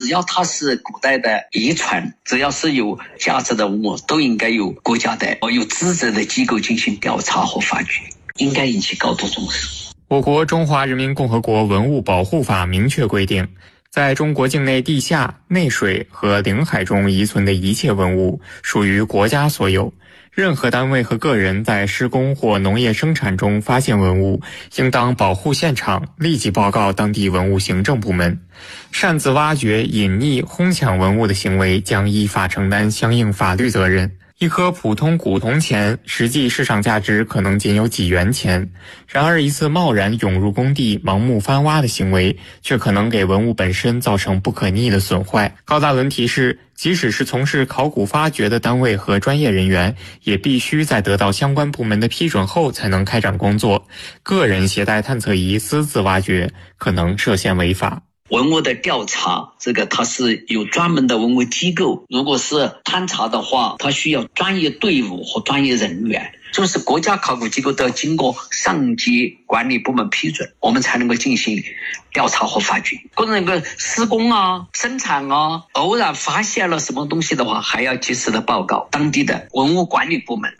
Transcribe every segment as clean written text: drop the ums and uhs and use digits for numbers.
要它是古代的遗传，只要是有价值的文物，都应该由国家的有资质的机构进行调查和发掘，应该引起高度重视。 我国中华人民共和国文物保护法明确规定，在中国境内地下、内水和领海中遗存的一切文物属于国家所有。任何单位和个人在施工或农业生产中发现文物，应当保护现场，立即报告当地文物行政部门。擅自挖掘、隐匿、哄抢文物的行为将依法承担相应法律责任。一颗普通古铜钱，实际市场价值可能仅有几元钱，然而一次贸然涌入工地、盲目翻挖的行为，却可能给文物本身造成不可逆的损坏。高大伦提示，即使是从事考古发掘的单位和专业人员，也必须在得到相关部门的批准后才能开展工作。个人携带探测仪私自挖掘，可能涉嫌违法。 文物的调查，它是有专门的文物机构，如果是勘查的话，它需要专业队伍和专业人员，就是国家考古机构都要经过上级管理部门批准，我们才能够进行调查和发掘。或者那个施工啊、生产啊，偶然发现了什么东西的话，还要及时的报告当地的文物管理部门。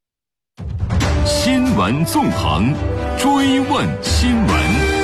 新闻纵横，追问新闻。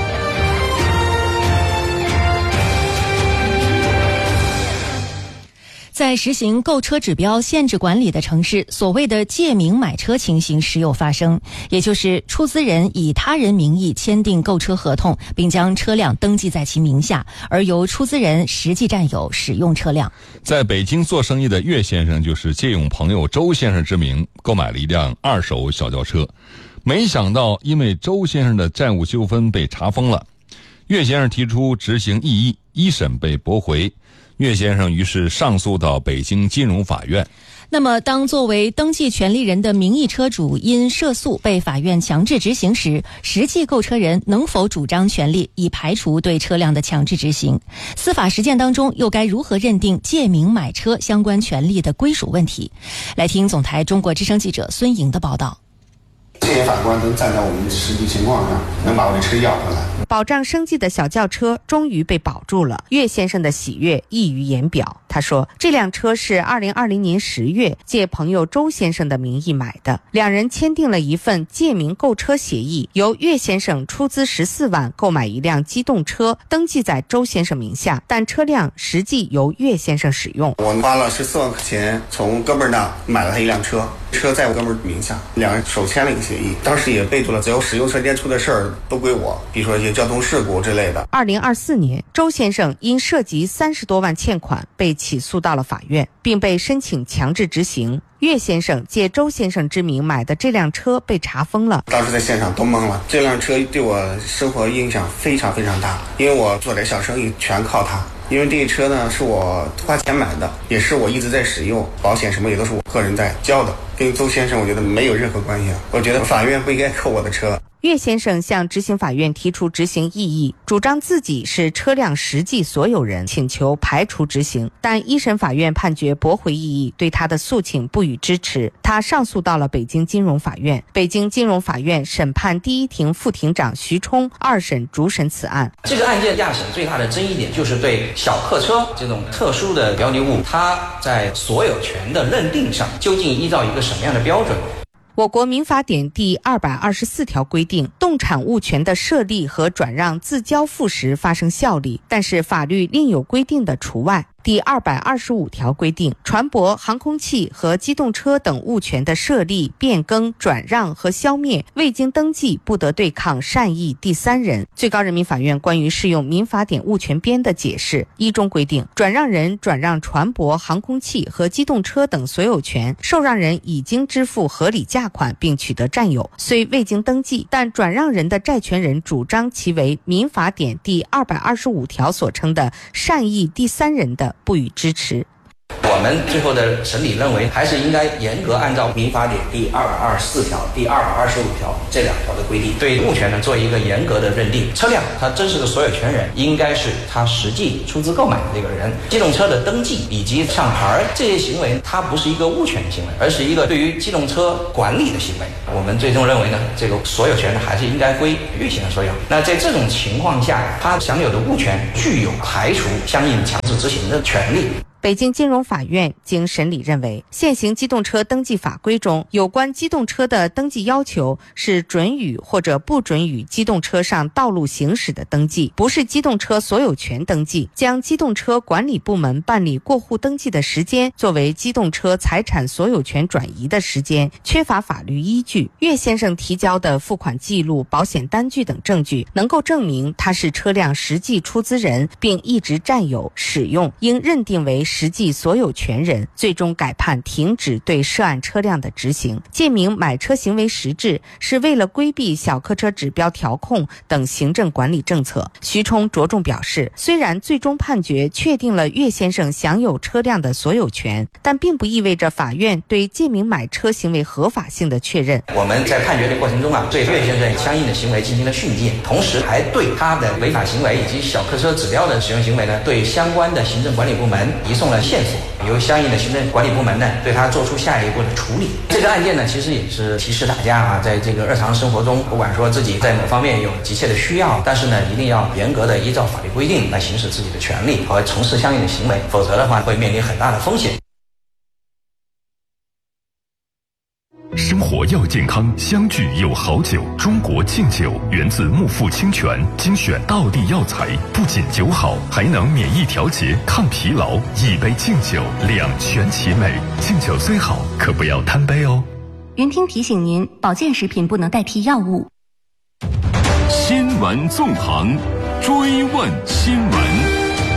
在实行购车指标限制管理的城市，所谓的借名买车情形时有发生，也就是出资人以他人名义签订购车合同，并将车辆登记在其名下，而由出资人实际占有使用车辆。 在北京做生意的岳先生就是借用朋友周先生之名购买了一辆二手小轿车，没想到因为周先生的债务纠纷被查封了，岳先生提出执行异议，一审被驳回。岳先生于是上诉到北京金融法院。 那么当作为登记权利人的名义车主因涉诉被法院强制执行时，实际购车人能否主张权利以排除对车辆的强制执行？司法实践当中又该如何认定借名买车相关权利的归属问题？来听总台中国之声记者孙莹的报道。 这些法官都站在我们实际情况上，能把我的车要回来。 保障生计的小轿车终于被保住了，岳先生的喜悦溢于言表。他说，这辆车是2020年10月借朋友周先生的名义买的，两人签订了一份借名购车协议，由岳先生出资14万购买一辆机动车，登记在周先生名下，但车辆实际由岳先生使用。 我花了14万块钱从哥们儿那买了他一辆车，车在我哥们儿名下，两人手签了一个协议，当时也备注了只要使用车间出的事儿都归我，比如说一些交通事故之类的。 2024年，周先生因涉及30多万欠款被起诉到了法院，并被申请强制执行。岳先生借周先生之名买的这辆车被查封了。 当时在现场都懵了，这辆车对我生活影响非常非常大，因为我做点小生意全靠它。因为这个车呢是我花钱买的，也是我一直在使用，保险什么也都是我个人在交的，跟周先生我觉得没有任何关系。我觉得法院不应该扣我的车。 岳先生向执行法院提出执行异议，主张自己是车辆实际所有人，请求排除执行，但一审法院判决驳回异议，对他的诉请不予支持。他上诉到了北京金融法院，北京金融法院审判第一庭副庭长徐冲二审主审此案。 这个案件亚审最大的争议点就是对小客车这种特殊的标的物，它在所有权的认定上究竟依照一个什么样的标准。 我国民法典第224条规定，动产物权的设立和转让自交付时发生效力，但是法律另有规定的除外。第225条规定，船舶、航空器和机动车等物权的设立、变更、转让和消灭，未经登记不得对抗善意第三人。最高人民法院关于适用民法典物权编的解释一中规定，转让人转让船舶、航空器和机动车等所有权，受让人已经支付合理价款并取得占有，虽未经登记，但转让人的债权人主张其为民法典第225条所称的善意第三人的，不予支持。 我们最后的审理认为，还是应该严格按照民法典第224条、第225条这2条的规定，对物权呢做一个严格的认定。车辆它真实的所有权人应该是他实际出资购买的这个人。机动车的登记以及上牌这些行为，它不是一个物权的行为，而是一个对于机动车管理的行为。我们最终认为呢，这个所有权呢还是应该归岳先生所有。那在这种情况下，他享有的物权具有排除相应强制执行的权利。 北京金融法院经审理认为，现行机动车登记法规中有关机动车的登记要求是准予或者不准予机动车上道路行驶的登记，不是机动车所有权登记。将机动车管理部门办理过户登记的时间作为机动车财产所有权转移的时间，缺乏法律依据。岳先生提交的付款记录、保险单据等证据能够证明他是车辆实际出资人，并一直占有、使用，应认定为实际所有权人，最终改判停止对涉案车辆的执行。借名买车行为实质是为了规避小客车指标调控等行政管理政策。徐冲着重表示，虽然最终判决确定了岳先生享有车辆的所有权，但并不意味着法院对借名买车行为合法性的确认。 我们在判决的过程中对岳先生相应的行为进行了训诫，同时还对他的违法行为以及小客车指标的使用行为呢，对相关的行政管理部门移送了线索，由相应的行政管理部门呢对他做出下一步的处理。这个案件呢，其实也是提示大家在这个日常生活中，不管说自己在某方面有急切的需要，但是呢，一定要严格的依照法律规定来行使自己的权利和从事相应的行为，否则的话会面临很大的风险。 生活要健康，相聚有好酒。中国敬酒源自木富清泉，精选道地药材，不仅酒好，还能免疫调节、抗疲劳。一杯敬酒，两全其美。敬酒虽好，可不要贪杯哦。 云听提醒您，保健食品不能代替药物。 新闻纵横，追问新闻。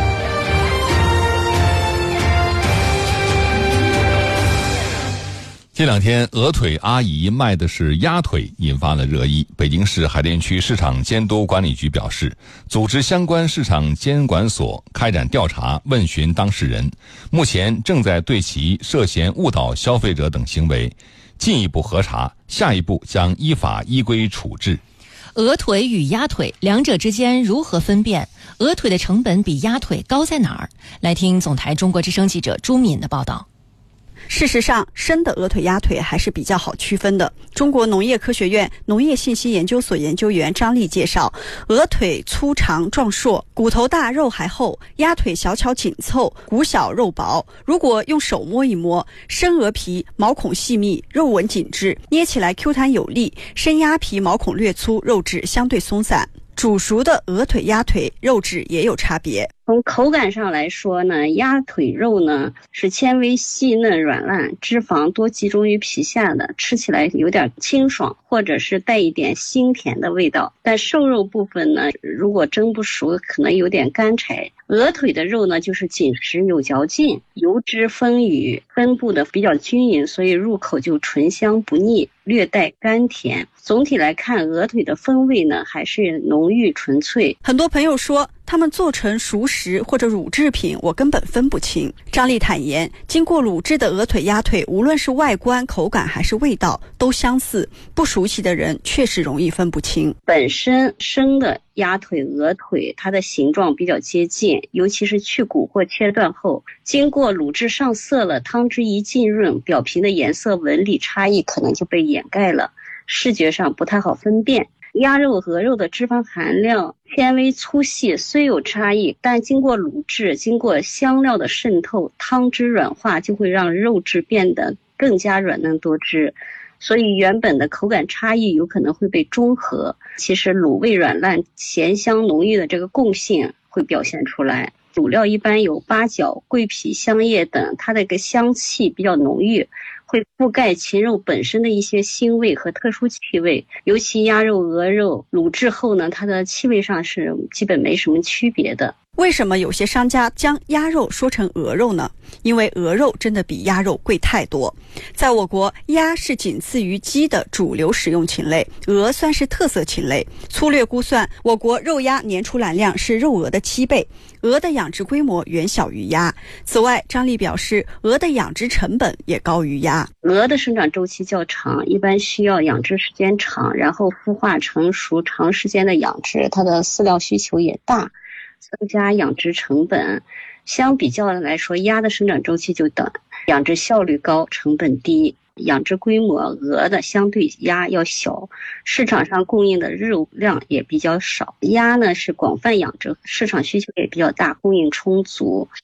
这两天鹅腿阿姨卖的是鸭腿，引发了热议。北京市海淀区市场监督管理局表示，组织相关市场监管所开展调查，问询当事人，目前正在对其涉嫌误导消费者等行为进一步核查，下一步将依法依规处置。 鹅腿与鸭腿两者之间如何分辨？鹅腿的成本比鸭腿高在哪儿？来听总台中国之声记者朱敏的报道。 事实上，生的鹅腿、鸭腿还是比较好区分的。中国农业科学院农业信息研究所研究员张丽介绍，鹅腿粗长壮硕，骨头大肉还厚；鸭腿小巧紧凑，骨小肉薄。如果用手摸一摸，生鹅皮毛孔细密，肉纹紧致，捏起来 Q 弹有力；生鸭皮毛孔略粗，肉质相对松散。煮熟的鹅腿、鸭腿肉质也有差别。 从口感上来说呢，鸭腿肉呢是纤维细嫩软烂，脂肪多集中于皮下的，吃起来有点清爽，或者是带一点腥甜的味道。但瘦肉部分呢，如果蒸不熟，可能有点干柴。鹅腿的肉呢，就是紧实有嚼劲，油脂丰腴，分布的比较均匀，所以入口就醇香不腻，略带甘甜。总体来看，鹅腿的风味呢还是浓郁纯粹。 很多朋友说，他们做成熟食或者乳制品，我根本分不清。张丽坦言，经过卤制的鹅腿、鸭腿，无论是外观、口感还是味道都相似，不熟悉的人确实容易分不清。 本身生的鸭腿、鹅腿，它的形状比较接近，尤其是去骨或切断后，经过卤制上色了，汤汁一浸润，表皮的颜色纹理差异可能就被掩盖了，视觉上不太好分辨。鸭肉、鹅肉的脂肪含量、纤维粗细虽有差异，但经过卤制，经过香料的渗透，汤汁软化，就会让肉质变得更加软嫩多汁，所以原本的口感差异有可能会被中和。其实卤味软烂、咸香浓郁的这个共性会表现出来。卤料一般有八角、桂皮、香叶等，它的一个香气比较浓郁，会覆盖禽肉本身的一些腥味和特殊气味。尤其鸭肉、鹅肉卤制后呢，它的气味上是基本没什么区别的。 为什么有些商家将鸭肉说成鹅肉呢？因为鹅肉真的比鸭肉贵太多。在我国，鸭是仅次于鸡的主流食用禽类，鹅算是特色禽类。粗略估算，我国肉鸭年出栏量是肉鹅的7倍，鹅的养殖规模远小于鸭。此外，张丽表示，鹅的养殖成本也高于鸭。 鹅的生长周期较长，一般需要养殖时间长，然后孵化成熟，长时间的养殖，它的饲料需求也大，增加养殖成本。相比较来说，鸭的生长周期就短，养殖效率高，成本低，养殖规模鹅的相对鸭要小，市场上供应的肉量也比较少。鸭呢是广泛养殖，市场需求也比较大，供应充足。